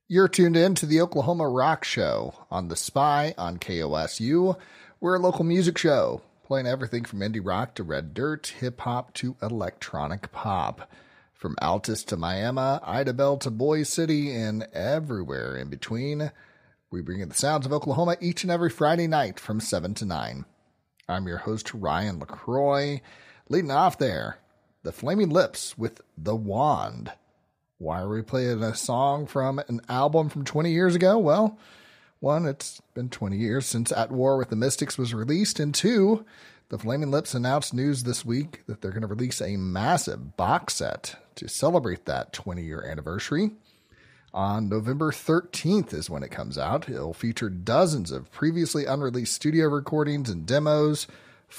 You're tuned in to the Oklahoma Rock Show on The Spy on KOSU. We're a local music show, playing everything from indie rock to red dirt, hip-hop to electronic pop. From Altus to Miami, Idabel to Boise City, and everywhere in between, we bring you the sounds of Oklahoma each and every Friday night from 7 to 9. I'm your host, Ryan LaCroix. Leading off there, the Flaming Lips with The Wand. Why are we playing a song from an album from 20 years ago? Well, one, it's been 20 years since At War with the Mystics was released, and two, the Flaming Lips announced news this week that they're going to release a massive box set to celebrate that 20-year anniversary. On November 13th is when it comes out. It'll feature dozens of previously unreleased studio recordings and demos,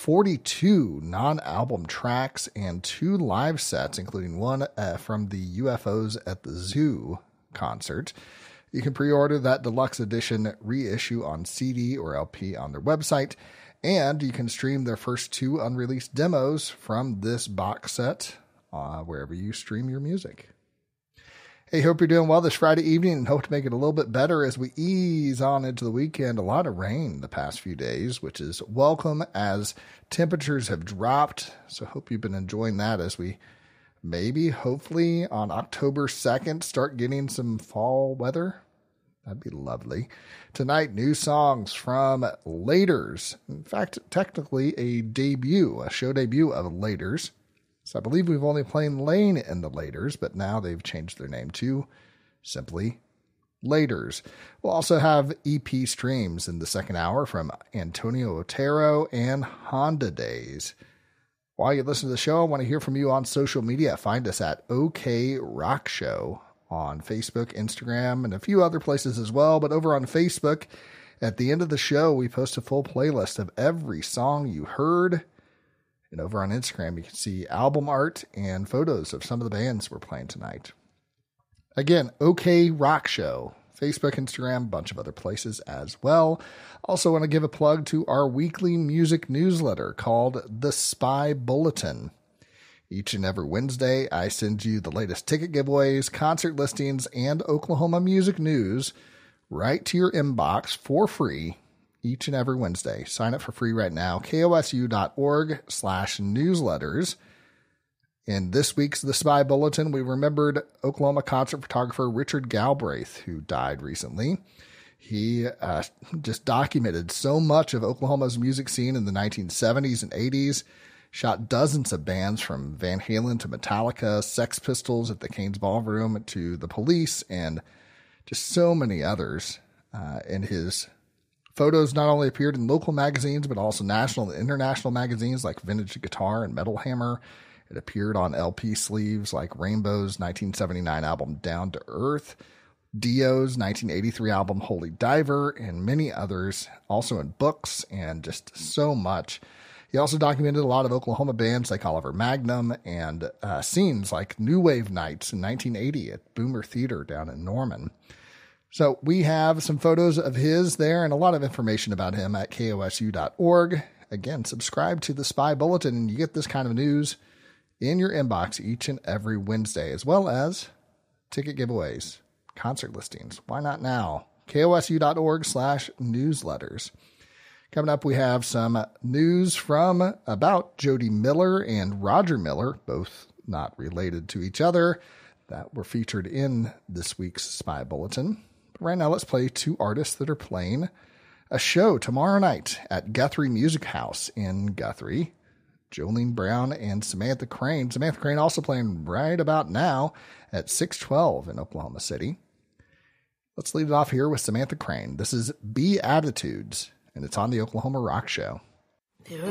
42 non-album tracks, and 2 live sets, including one from the UFOs at the Zoo concert. You can pre-order that deluxe edition reissue on CD or LP on their website, and you can stream their first 2 unreleased demos from this box set wherever you stream your music. Hey, hope you're doing well this Friday evening and hope to make it a little bit better as we ease on into the weekend. A lot of rain the past few days, which is welcome as temperatures have dropped. So hope you've been enjoying that as we maybe, hopefully, on October 2nd, start getting some fall weather. That'd be lovely. Tonight, new songs from Laders. In fact, technically a show debut of Laders. So I believe we've only played Lane in the Laders, but now they've changed their name to simply Laders. We'll also have EP streams in the second hour from Antonio Otero and Honda Days. While you listen to the show, I want to hear from you on social media. Find us at OK Rock Show on Facebook, Instagram, and a few other places as well. But over on Facebook, at the end of the show, we post a full playlist of every song you heard. And over on Instagram, you can see album art and photos of some of the bands we're playing tonight. Again, OK Rock Show, Facebook, Instagram, a bunch of other places as well. Also want to give a plug to our weekly music newsletter called The Spy Bulletin. Each and every Wednesday, I send you the latest ticket giveaways, concert listings, and Oklahoma music news right to your inbox for free. Each and every Wednesday. Sign up for free right now. KOSU.org/newsletters. In this week's The Spy Bulletin, we remembered Oklahoma concert photographer Richard Galbraith, who died recently. He just documented so much of Oklahoma's music scene in the 1970s and 80s, shot dozens of bands from Van Halen to Metallica, Sex Pistols at the Cain's Ballroom to The Police, and just so many others. In his photos not only appeared in local magazines, but also national and international magazines like Vintage Guitar and Metal Hammer. It appeared on LP sleeves like Rainbow's 1979 album Down to Earth, Dio's 1983 album Holy Diver, and many others, also in books and just so much. He also documented a lot of Oklahoma bands like Oliver Magnum and scenes like New Wave Nights in 1980 at Boomer Theater down in Norman. So we have some photos of his there and a lot of information about him at KOSU.org. Again, subscribe to the Spy Bulletin and you get this kind of news in your inbox each and every Wednesday, as well as ticket giveaways, concert listings. Why not now? KOSU.org/newsletters. Coming up, we have some news about Jody Miller and Roger Miller, both not related to each other, that were featured in this week's Spy Bulletin. Right now, let's play 2 artists that are playing a show tomorrow night at Guthrie Music House in Guthrie. Jolene Brown and Samantha Crane. Samantha Crane also playing right about now at 612 in Oklahoma City. Let's lead it off here with Samantha Crane. This is Beatitudes, and it's on the Oklahoma Rock Show.